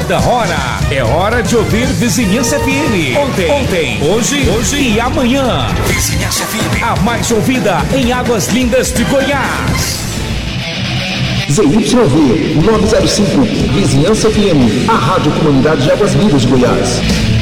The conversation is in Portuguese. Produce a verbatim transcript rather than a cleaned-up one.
toda hora. É hora de ouvir Vizinhança F M. Ontem, ontem, hoje, hoje e amanhã. Vizinhança F M. A mais ouvida em Águas Lindas de Goiás. Z Y V novecentos e cinco, Vizinhança F M, a Rádio Comunidade de Águas Lindas de Goiás.